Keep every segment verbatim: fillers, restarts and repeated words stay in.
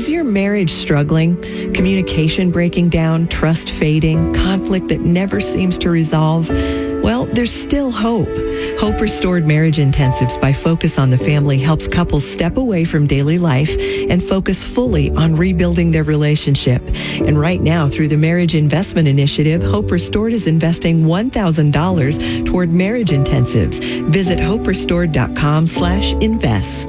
Is your marriage struggling? Communication breaking down, trust fading, conflict that never seems to resolve? Well, there's still hope. Hope Restored Marriage Intensives by Focus on the Family helps couples step away from daily life and focus fully on rebuilding their relationship. And right now, through the Marriage Investment Initiative, Hope Restored is investing one thousand dollars toward marriage intensives. Visit hoperestored.com slash invest.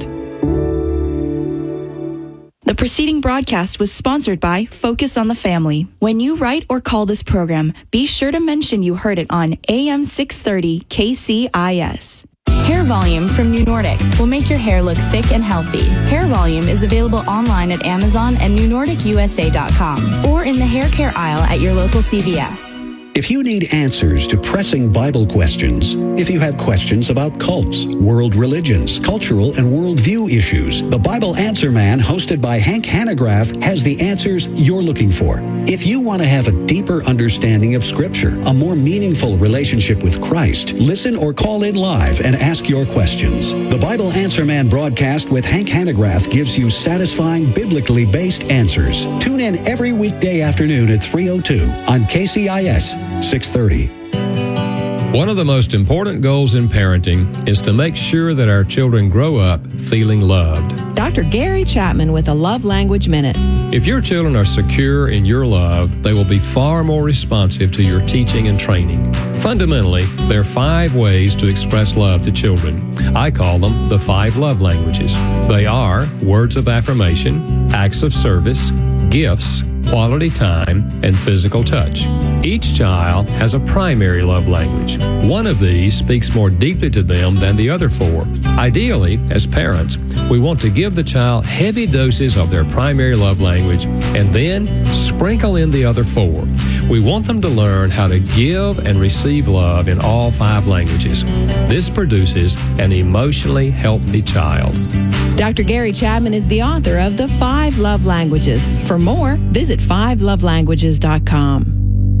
The preceding broadcast was sponsored by Focus on the Family. When you write or call this program, be sure to mention you heard it on A M six thirty K C I S. Hair Volume from New Nordic will make your hair look thick and healthy. Hair Volume is available online at Amazon and new nordic u s a dot com or in the hair care aisle at your local C V S. If you need answers to pressing Bible questions, if you have questions about cults, world religions, cultural and worldview issues, the Bible Answer Man, hosted by Hank Hanegraaff, has the answers you're looking for. If you want to have a deeper understanding of Scripture, a more meaningful relationship with Christ, listen or call in live and ask your questions. The Bible Answer Man broadcast with Hank Hanegraaff gives you satisfying, biblically based answers. Tune in every weekday afternoon at three oh two on K C I S six thirty. One of the most important goals in parenting is to make sure that our children grow up feeling loved. Doctor Gary Chapman with a Love Language Minute. If your children are secure in your love, they will be far more responsive to your teaching and training. Fundamentally, there are five ways to express love to children. I call them the five love languages. They are words of affirmation, acts of service, gifts, quality time, and physical touch. Each child has a primary love language. One of these speaks more deeply to them than the other four. Ideally, as parents, we want to give the child heavy doses of their primary love language and then sprinkle in the other four. We want them to learn how to give and receive love in all five languages. This produces an emotionally healthy child. Doctor Gary Chapman is the author of The Five Love Languages. For more, visit five love languages dot com.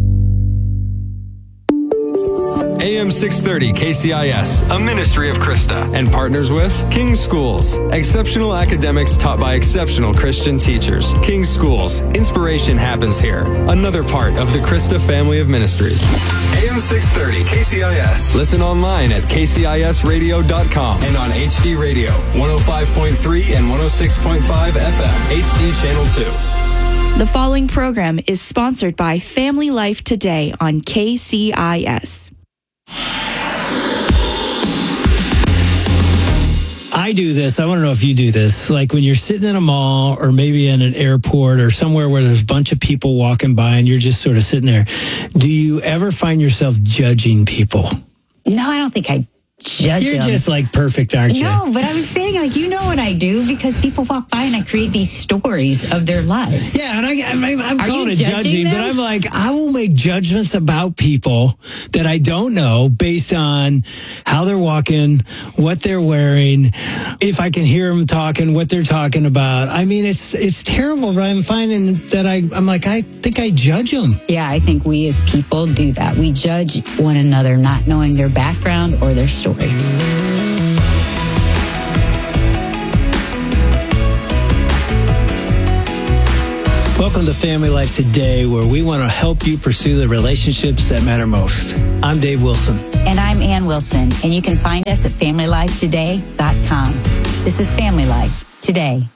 A M six thirty K C I S, a ministry of Krista, and partners with King's Schools, exceptional academics taught by exceptional Christian teachers. King's Schools, inspiration happens here. Another part of the Krista family of ministries. A M six thirty K C I S. Listen online at k c i s radio dot com and on H D Radio, one oh five point three and one oh six point five F M, H D Channel two. The following program is sponsored by Family Life Today on K C I S. I do this. I want to know if you do this. Like when you're sitting in a mall or maybe in an airport or somewhere where there's a bunch of people walking by and you're just sort of sitting there. Do you ever find yourself judging people? No, I don't think I judge You're them. just like perfect, aren't you? No, but I was saying, like, you know what I do because people walk by and I create these stories of their lives. Yeah, and I, I'm, I'm Are calling you it judging judging, them? but I'm like, I will make judgments about people that I don't know based on how they're walking, what they're wearing, if I can hear them talking, what they're talking about. I mean, it's it's terrible, but I'm finding that I, I'm like, I think I judge them. Yeah, I think we as people do that. We judge one another not knowing their background or their story. Welcome to Family Life Today, where we want to help you pursue the relationships that matter most. I'm Dave Wilson. And I'm Ann Wilson, and you can find us at family life today dot com. This is Family Life Today.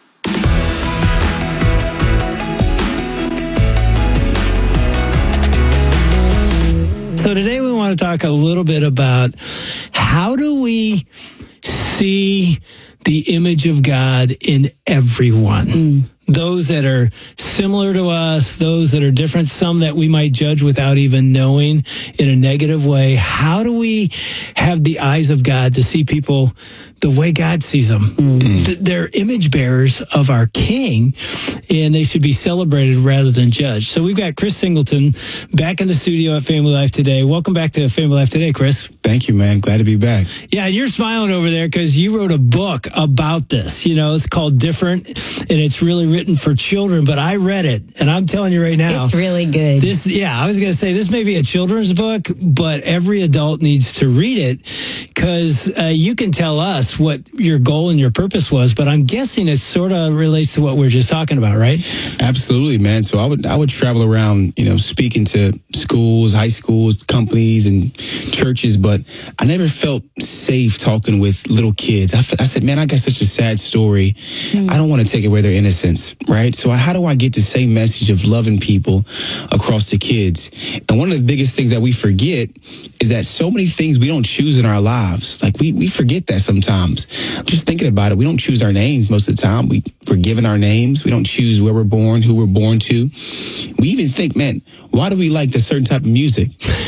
So today we want to talk a little bit about how do we see the image of God in everyone. Mm. Those that are similar to us, those that are different, some that we might judge without even knowing in a negative way. How do we have the eyes of God to see people the way God sees them? Mm. They're image bearers of our King, and they should be celebrated rather than judged. So we've got Chris Singleton back in the studio at Family Life Today. Welcome back to Family Life Today, Chris. Thank you, man. Glad to be back. Yeah, you're smiling over there because you wrote a book about this. You know, it's called Different, and it's really written for children, but I read it, and I'm telling you right now. It's really good. This, yeah, I was going to say, this may be a children's book, but every adult needs to read it because uh, you can tell us that's what your goal and your purpose was, but I'm guessing it sort of relates to what we we're just talking about, right? Absolutely, man. So I would I would travel around, you know, speaking to schools, high schools, companies, and churches, but I never felt safe talking with little kids. I, f- I said, man, I got such a sad story. Mm. I don't want to take away their innocence, right? So how do I get the same message of loving people across to kids? And one of the biggest things that we forget is that so many things we don't choose in our lives. Like we, we forget that sometimes. Just thinking about it, we don't choose our names most of the time. We, we're given our names. We don't choose where we're born, who we're born to. We even think, man, why do we like this certain type of music?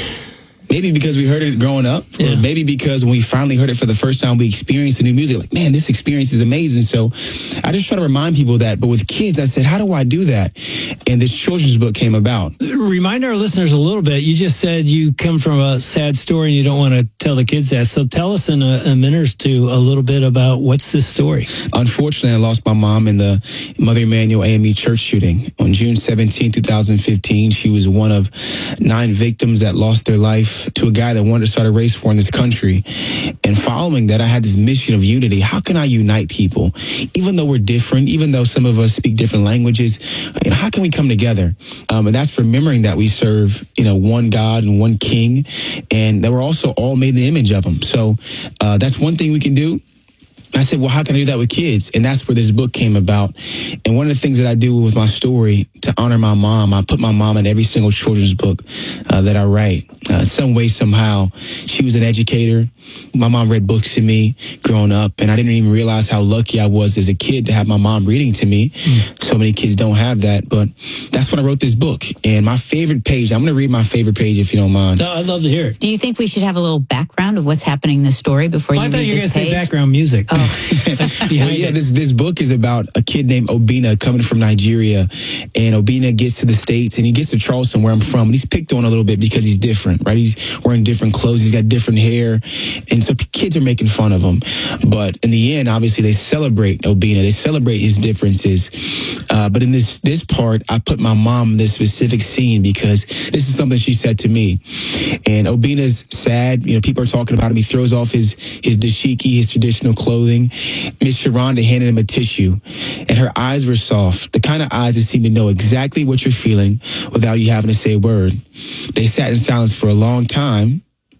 Maybe because we heard it growing up, or yeah. maybe because when we finally heard it for the first time, we experienced the new music. Like, man, this experience is amazing. So I just try to remind people of that. But with kids, I said, how do I do that? And this children's book came about. Remind our listeners a little bit. You just said you come from a sad story and you don't want to tell the kids that. So tell us in a, a minute or two a little bit about what's this story. Unfortunately, I lost my mom in the Mother Emanuel A M E church shooting on June seventeenth, twenty fifteen. She was one of nine victims that lost their life to a guy that wanted to start a race war in this country. And following that, I had this mission of unity. How can I unite people? Even though we're different, even though some of us speak different languages, you know, how can we come together? Um, and that's remembering that we serve, you know, one God and one King, and that we're also all made in the image of him. So uh, that's one thing we can do. I said, well, how can I do that with kids? And that's where this book came about. And one of the things that I do with my story to honor my mom, I put my mom in every single children's book uh, that I write. Uh, some way, somehow, she was an educator. My mom read books to me growing up, and I didn't even realize how lucky I was as a kid to have my mom reading to me. Mm. So many kids don't have that, but that's when I wrote this book. And my favorite page, I'm going to read my favorite page if you don't mind. No, I'd love to hear it. Do you think we should have a little background of what's happening in the story before well, you I thought read you were this going to page? say background music. Oh. Well, yeah, this, this book is about a kid named Obinna coming from Nigeria. And Obinna gets to the States, and he gets to Charleston, where I'm from. And he's picked on a little bit because he's different, right? He's wearing different clothes. He's got different hair. And so kids are making fun of him. But in the end, obviously, they celebrate Obinna. They celebrate his differences. Uh, but in this this part, I put my mom in this specific scene because this is something she said to me. And Obinna's sad. You know, people are talking about him. He throws off his, his dashiki, his traditional clothing. Miss Sharonda handed him a tissue. And her eyes were soft. The kind of eyes that seem to know exactly what you're feeling without you having to say a word. They sat in silence for a long time.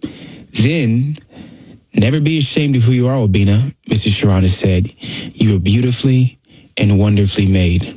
Then, never be ashamed of who you are, Obinna, Missus Sharonda said. You are beautifully and wonderfully made.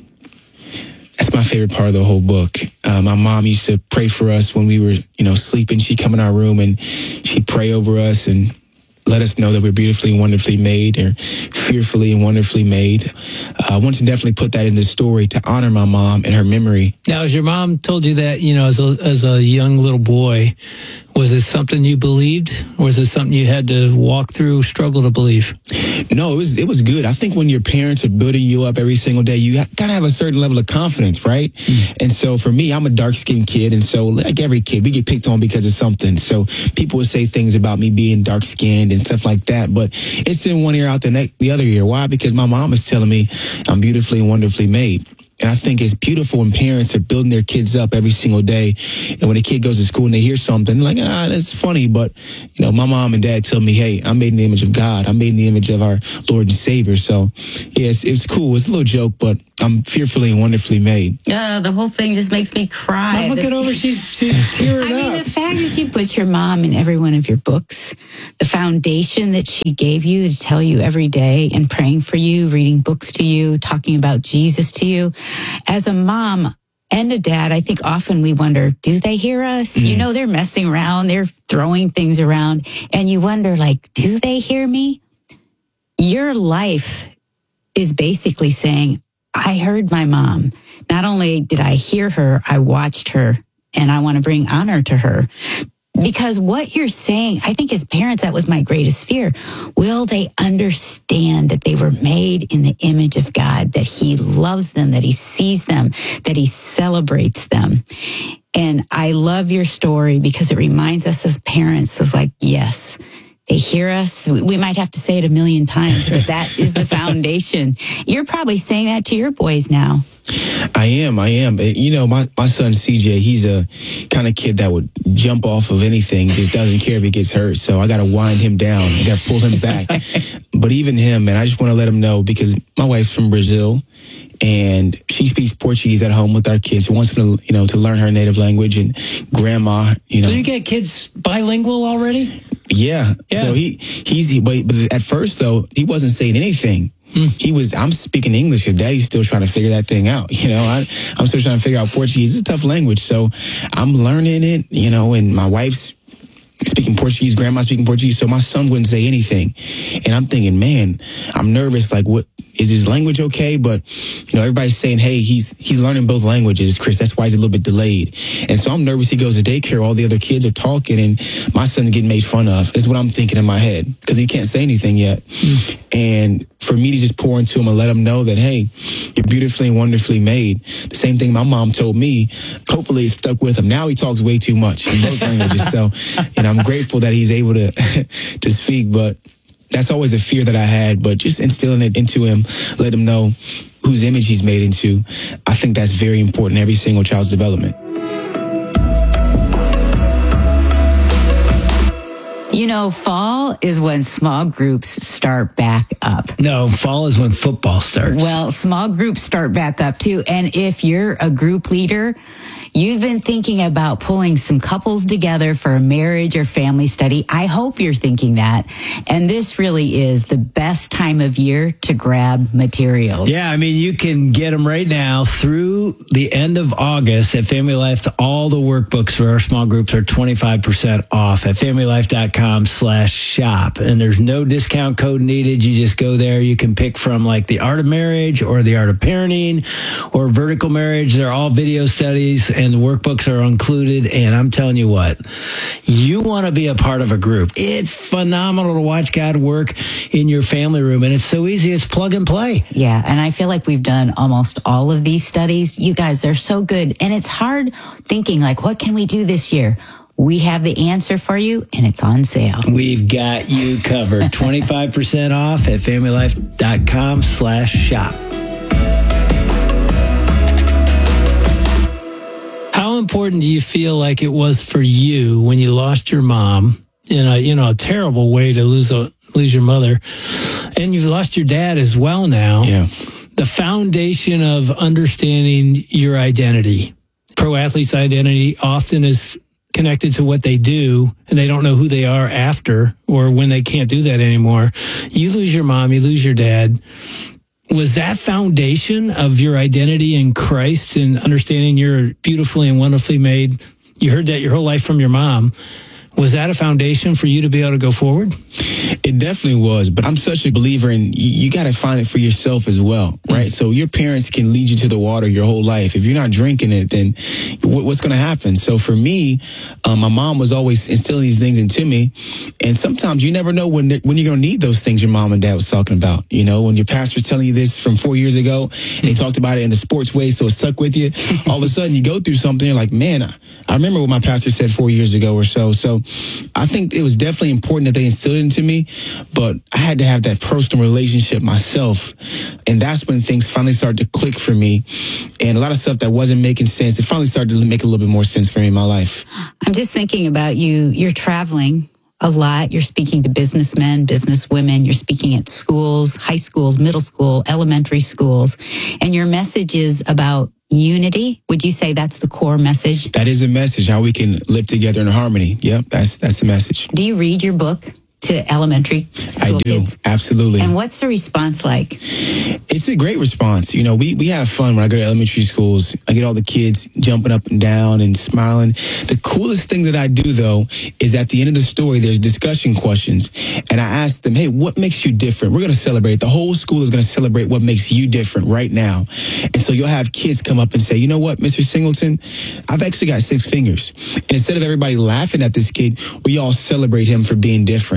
That's my favorite part of the whole book. Uh, my mom used to pray for us when we were, you know, sleeping. She'd come in our room and she'd pray over us and let us know that we're beautifully and wonderfully made, or fearfully and wonderfully made. Uh, I want to definitely put that in the story to honor my mom and her memory. Now, as your mom told you that, you know, as a, as a young little boy, was it something you believed, or was it something you had to walk through, struggle to believe? No, it was it was good. I think when your parents are building you up every single day, you kind of have a certain level of confidence, right? Mm. And so for me, I'm a dark-skinned kid, and so like every kid, we get picked on because of something. So people would say things about me being dark-skinned and stuff like that, but it's in one ear out the next, the other ear. Why? Because my mom is telling me I'm beautifully and wonderfully made. And I think it's beautiful when parents are building their kids up every single day. And when a kid goes to school and they hear something, like, ah, that's funny. But, you know, my mom and dad tell me, hey, I'm made in the image of God. I'm made in the image of our Lord and Savior. So, yes, it's cool. It's a little joke, but I'm fearfully and wonderfully made. Yeah, the whole thing just makes me cry. I'm looking the, over, she's, she's tearing I up. mean, the fact that you put your mom in every one of your books, the foundation that she gave you to tell you every day and praying for you, reading books to you, talking about Jesus to you. As a mom and a dad, I think often we wonder, do they hear us? Mm. You know, they're messing around, they're throwing things around, and you wonder, like, do they hear me? Your life is basically saying, I heard my mom. Not only did I hear her, I watched her, and I want to bring honor to her. Because what you're saying, I think as parents, that was my greatest fear. Will they understand that they were made in the image of God, that he loves them, that he sees them, that he celebrates them? And I love your story because it reminds us as parents, it's like, yes, They hear us. We might have to say it a million times, but that is the foundation. You're probably saying that to your boys now. I am, I am. You know, my, my son, C J, he's a kind of kid that would jump off of anything, just doesn't care if he gets hurt. So I got to wind him down. I got to pull him back. But even him, man, I just want to let him know, because my wife's from Brazil, and she speaks Portuguese at home with our kids. She wants them to, you know, to learn her native language, and grandma, you know. So you get kids bilingual already? Yeah. yeah. So he, he's, he, but, but at first, though, he wasn't saying anything. Hmm. He was, I'm speaking English because Daddy's still trying to figure that thing out. You know, I, I'm still trying to figure out Portuguese. It's a tough language. So I'm learning it, you know, and my wife's speaking Portuguese, grandma speaking Portuguese. So my son wouldn't say anything. And I'm thinking, man, I'm nervous. Like, what is his language okay? But, you know, everybody's saying, hey, he's he's learning both languages, Chris. That's why he's a little bit delayed. And so I'm nervous. He goes to daycare. All the other kids are talking, and my son's getting made fun of. Is what I'm thinking in my head, because he can't say anything yet. Mm. And for me to just pour into him and let him know that, hey, you're beautifully and wonderfully made. The same thing my mom told me. Hopefully it stuck with him. Now he talks way too much in both languages. So, and I'm grateful that he's able to to speak. But that's always a fear that I had. But just instilling it into him, let him know whose image he's made into, I think that's very important in every single child's development. You know, fall is when small groups start back up. No, fall is when football starts. Well, small groups start back up too. And if you're a group leader, you've been thinking about pulling some couples together for a marriage or family study. I hope you're thinking that. And this really is the best time of year to grab materials. Yeah, I mean, you can get them right now through the end of August at Family Life. All the workbooks for our small groups are twenty-five percent off at familylife.com slash shop. And there's no discount code needed. You just go there. You can pick from like the Art of Marriage or the Art of Parenting or Vertical Marriage. They're all video studies, and the workbooks are included. And I'm telling you what, you want to be a part of a group. It's phenomenal to watch God work in your family room. And it's so easy. It's plug and play. Yeah. And I feel like we've done almost all of these studies. You guys, they're so good. And it's hard thinking like, what can we do this year? We have the answer for you, and it's on sale. We've got you covered. twenty-five percent off at familylife.com slash shop. How important do you feel like it was for you when you lost your mom in a, you know, a terrible way to lose a, lose your mother, and you've lost your dad as well now? Yeah. The foundation of understanding your identity. Pro athlete's identity often is connected to what they do, and they don't know who they are after or when they can't do that anymore. You lose your mom, you lose your dad. Was that foundation of your identity in Christ and understanding you're beautifully and wonderfully made? You heard that your whole life from your mom. Was that a foundation for you to be able to go forward? It definitely was, but I'm such a believer in you, you got to find it for yourself as well, right? Mm. So your parents can lead you to the water your whole life. If you're not drinking it, then what, what's going to happen? So for me, um, my mom was always instilling these things into me, and sometimes you never know when when you're going to need those things your mom and dad was talking about. You know, when your pastor's telling you this from four years ago, and they talked about it in the sports way, so it stuck with you. All of a sudden, you go through something, you're like, man, I, I remember what my pastor said four years ago or so. So I think it was definitely important that they instilled it into me, but I had to have that personal relationship myself. And that's when things finally started to click for me. And a lot of stuff that wasn't making sense, it finally started to make a little bit more sense for me in my life. I'm just thinking about you. You're traveling a lot. You're speaking to businessmen, businesswomen. You're speaking at schools, high schools, middle school, elementary schools. And your message is about unity. Would you say that's the core message? That is the message, how we can live together in harmony. Yep, that's that's the message. Do you read your book to elementary school I do, kids? Absolutely. And what's the response like? It's a great response. You know, we, we have fun when I go to elementary schools. I get all the kids jumping up and down and smiling. The coolest thing that I do, though, is at the end of the story, there's discussion questions. And I ask them, hey, what makes you different? We're going to celebrate. The whole school is going to celebrate what makes you different right now. And so you'll have kids come up and say, you know what, Mister Singleton, I've actually got six fingers. And instead of everybody laughing at this kid, we all celebrate him for being different.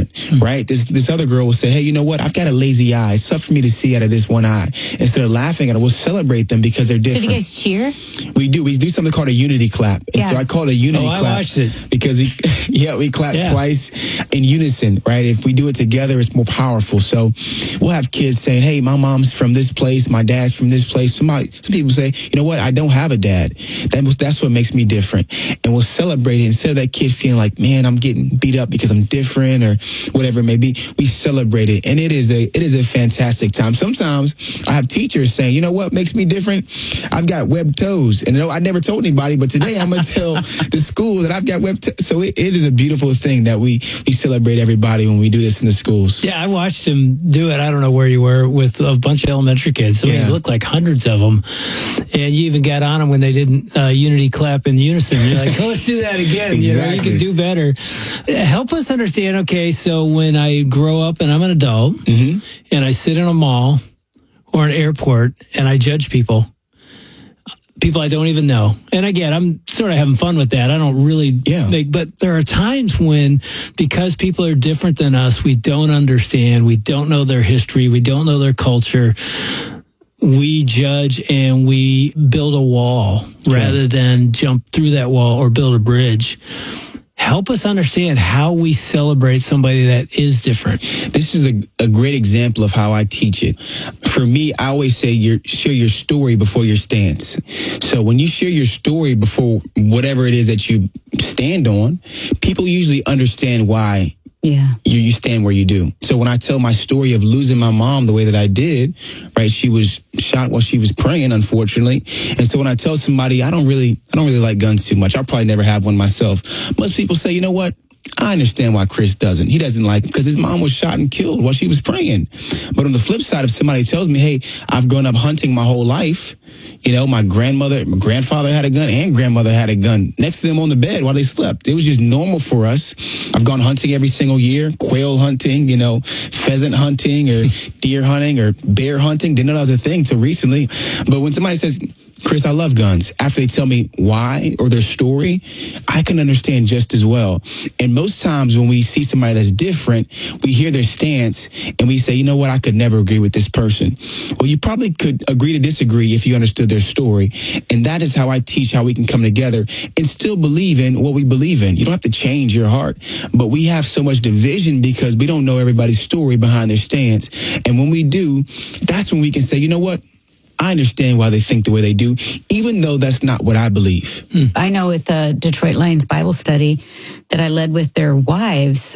mm-hmm. right? This this other girl will say, hey, you know what? I've got a lazy eye. It's tough for me to see out of this one eye. Instead of laughing at it, we'll celebrate them because they're different. So do you guys cheer? We do. We do something called a unity clap. And yeah. so I call it a unity oh, clap. I watched it. Because we, yeah, we clap yeah. twice in unison, right? If we do it together, it's more powerful. So we'll have kids saying, hey, my mom's from this place, my dad's from this place. Somebody, some people say, you know what? I don't have a dad. That, that's what makes me different. And we'll celebrate it. Instead of that kid feeling like, man, I'm getting beat up because I'm different or whatever it may be, we celebrate it. And it is a it is a fantastic time. Sometimes I have teachers saying, you know what makes me different? I've got webbed toes. And I never told anybody, but today I'm going to tell the school that I've got webbed toes. So it, it is a beautiful thing that we, we celebrate everybody when we do this in the schools. Yeah, I watched him do it. I don't know where you were with a bunch of elementary kids. I mean, Yeah. it looked like hundreds of them. And you even got on them when they didn't uh, unity clap in unison. You're like, oh, let's do that again. Exactly. You know, you can do better. Uh, Help us understand, okay, so when I grow up and I'm an adult Mm-hmm. and I sit in a mall or an airport and I judge people, people I don't even know. And again, I'm sort of having fun with that. I don't really Yeah. make, but there are times when, because people are different than us, we don't understand, we don't know their history, we don't know their culture. We judge and we build a wall Sure. rather than jump through that wall or build a bridge. Help us understand how we celebrate somebody that is different. This is a, a great example of how I teach it. For me, I always say your, share your story before your stance. So when you share your story before whatever it is that you stand on, people usually understand why Yeah. you, you stand where you do. So when I tell my story of losing my mom the way that I did, right, she was shot while she was praying, unfortunately. And so when I tell somebody, I don't really, I don't really like guns too much. I'll probably never have one myself. Most people say, you know what? I understand why Chris doesn't. He doesn't like it because his mom was shot and killed while she was praying. But on the flip side, if somebody tells me, hey, I've grown up hunting my whole life, you know, my grandmother, my grandfather had a gun and grandmother had a gun next to them on the bed while they slept. It was just normal for us. I've gone hunting every single year, quail hunting, you know, pheasant hunting or deer hunting or bear hunting. Didn't know that was a thing till recently. But when somebody says, Chris, I love guns, after they tell me why or their story, I can understand just as well. And most times when we see somebody that's different, we hear their stance and we say, you know what, I could never agree with this person. Well, you probably could agree to disagree if you understood their story. And that is how I teach how we can come together and still believe in what we believe in. You don't have to change your heart, but we have so much division because we don't know everybody's story behind their stance. And when we do, that's when we can say, you know what? I understand why they think the way they do, even though that's not what I believe. Hmm. I know with the Detroit Lions Bible study that I led with their wives,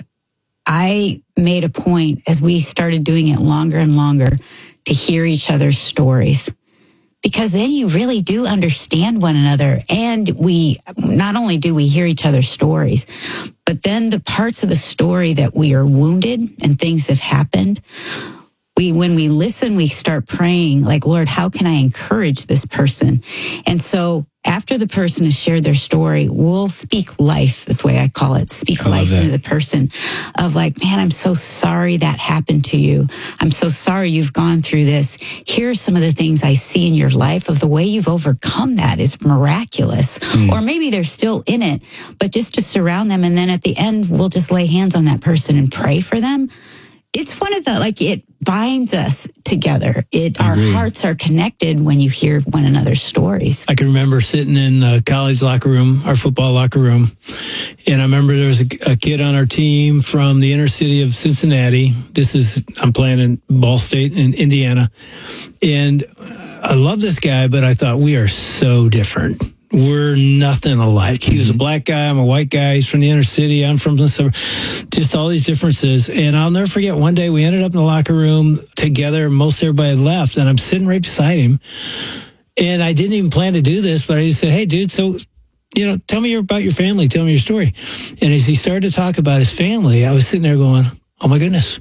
I made a point as we started doing it longer and longer to hear each other's stories. Because then you really do understand one another. And we, not only do we hear each other's stories, but then the parts of the story that we are wounded and things have happened, We, when we listen, we start praying like, Lord, how can I encourage this person? And so after the person has shared their story, we'll speak life. That's the way I call it. Speak life into the person of like, man, I'm so sorry that happened to you. I'm so sorry you've gone through this. Here are some of the things I see in your life of the way you've overcome that is miraculous. Mm. Or maybe they're still in it, but just to surround them. And then at the end, we'll just lay hands on that person and pray for them. It's one of the, like, it binds us together. It, our hearts are connected when you hear one another's stories. I can remember sitting in the college locker room, our football locker room, and I remember there was a, a kid on our team from the inner city of Cincinnati. This is, I'm playing in Ball State in Indiana. And I love this guy, but I thought we are so different. We're nothing alike. He was a black guy. I'm a white guy. He's from the inner city. I'm from the suburb. Just all these differences. And I'll never forget, one day we ended up in the locker room together. Most everybody had left, and I'm sitting right beside him. And I didn't even plan to do this, but I just said, hey, dude, so, you know, tell me about your family. Tell me your story. And as he started to talk about his family, I was sitting there going, oh, my goodness.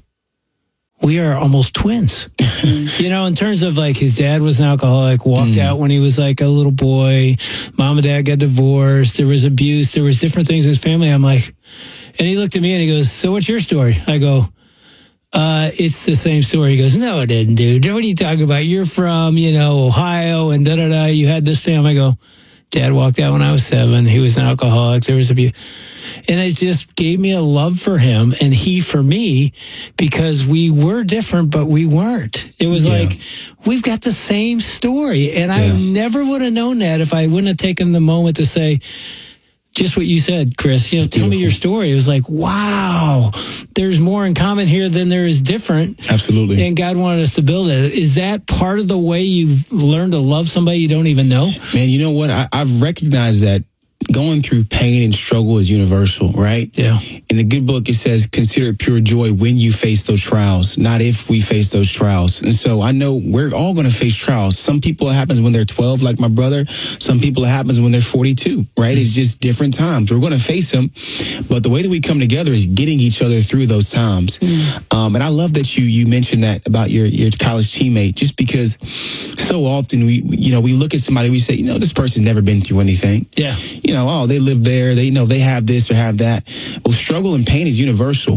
We are almost twins. You know, in terms of like his dad was an alcoholic, walked mm. out when he was like a little boy. Mom and dad got divorced. There was abuse. There was different things in his family. I'm like, and he looked at me and he goes, so what's your story? I go, uh, it's the same story. He goes, no, it isn't, dude. What are you talking about? You're from, you know, Ohio and da da da. You had this family. I go, Dad walked out when I was seven. He was an alcoholic. There was abuse. And it just gave me a love for him and he for me because we were different, but we weren't. It was yeah. like, we've got the same story. And yeah. I never would have known that if I wouldn't have taken the moment to say, just what you said, Chris, you know, tell me your story. It was like, wow, there's more in common here than there is different. Absolutely. And God wanted us to build it. Is that part of the way you've learned to love somebody you don't even know? Man, you know what? I, I've recognized that going through pain and struggle is universal, right? Yeah. In the good book, it says, consider it pure joy when you face those trials, not if we face those trials. And so I know we're all going to face trials. Some people it happens when they're twelve, like my brother. Some people it happens when they're forty-two, right? Mm-hmm. It's just different times. We're going to face them. But the way that we come together is getting each other through those times. Mm-hmm. Um, and I love that you you mentioned that about your, your college teammate, just because so often we, you know, we look at somebody, we say, you know, this person's never been through anything. Yeah. You know, oh, they live there. They you know they have this or have that. Well, struggle and pain is universal.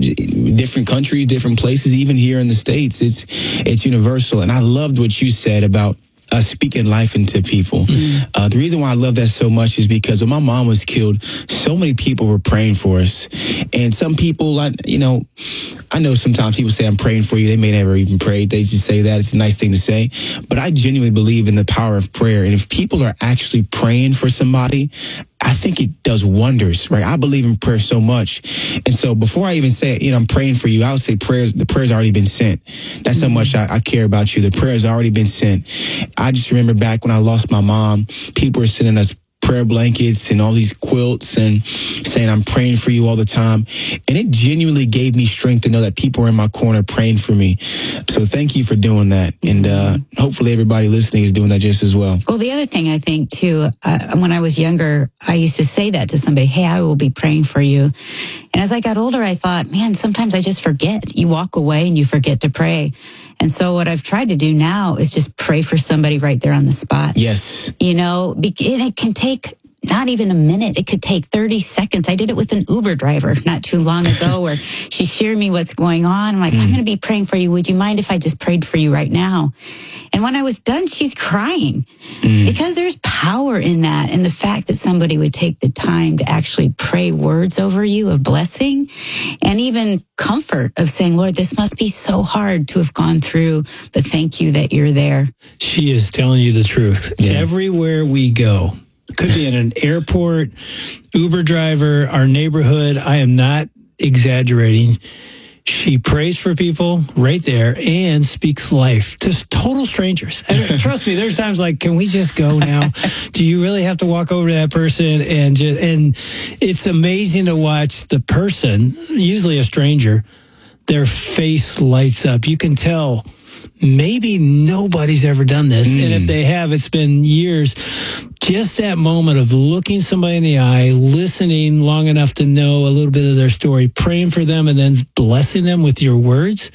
In different countries, different places, even here in the States, it's it's universal. And I loved what you said about Uh, speaking life into people. Mm-hmm. Uh, the reason why I love that so much is because when my mom was killed, so many people were praying for us. And some people, I, you know, I know sometimes people say, I'm praying for you. They may never even pray. They just say that. It's a nice thing to say. But I genuinely believe in the power of prayer. And if people are actually praying for somebody, I think it does wonders, right? I believe in prayer so much. And so before I even say, you know, I'm praying for you, I would say prayers, the prayer's already been sent. That's how much I, I care about you. The prayer's already been sent. I just remember back when I lost my mom, people were sending us prayer blankets and all these quilts and saying, I'm praying for you all the time. And it genuinely gave me strength to know that people were in my corner praying for me. So thank you for doing that. And uh, hopefully everybody listening is doing that just as well. Well, the other thing I think, too, uh, when I was younger, I used to say that to somebody, hey, I will be praying for you. And as I got older, I thought, man, sometimes I just forget. You walk away and you forget to pray. And so what I've tried to do now is just pray for somebody right there on the spot. Yes. You know, and it can take not even a minute. It could take thirty seconds. I did it with an Uber driver not too long ago where she shared me what's going on. I'm like, mm. I'm going to be praying for you. Would you mind if I just prayed for you right now? And when I was done, she's crying mm. because there's power in that. And the fact that somebody would take the time to actually pray words over you of blessing and even comfort of saying, Lord, this must be so hard to have gone through, but thank you that you're there. She is telling you the truth. Yeah. Everywhere we go, could be in an airport, Uber driver, our neighborhood. I am not exaggerating. She prays for people right there and speaks life to total strangers. And trust me, there's times like, can we just go now? Do you really have to walk over to that person? And just, and it's amazing to watch the person, usually a stranger, their face lights up. You can tell maybe nobody's ever done this. Mm. And if they have, it's been years. Just that moment of looking somebody in the eye, listening long enough to know a little bit of their story, praying for them, and then blessing them with your words.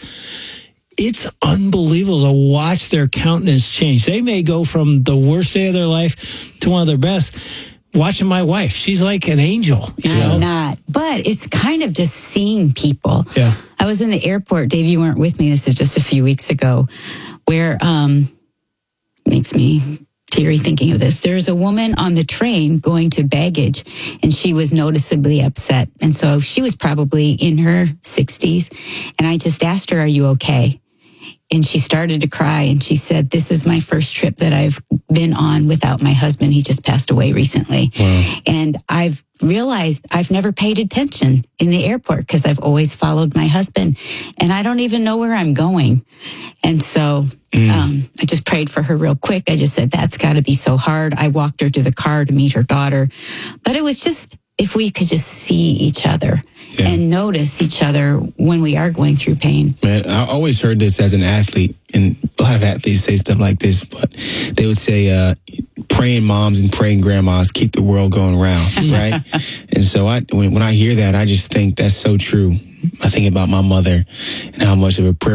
It's unbelievable to watch their countenance change. They may go from the worst day of their life to one of their best. Watching my wife, she's like an angel. You know? I'm not, but it's kind of just seeing people. Yeah. I was in the airport, Dave, you weren't with me. This is just a few weeks ago, where um makes me teary thinking of this. There's a woman on the train going to baggage, and she was noticeably upset. And so she was probably in her sixties, and I just asked her, are you okay? And she started to cry, and she said, this is my first trip that I've been on without my husband. He just passed away recently. Wow. And I've realized I've never paid attention in the airport because I've always followed my husband, and I don't even know where I'm going. And so mm. um, I just prayed for her real quick. I just said, that's got to be so hard. I walked her to the car to meet her daughter. But it was just, if we could just see each other. Yeah. And notice each other when we are going through pain. Man, I always heard this as an athlete, and a lot of athletes say stuff like this, but they would say, uh, praying moms and praying grandmas keep the world going round, right? And so I, when, when I hear that, I just think that's so true. I think about my mother and how much of a prayer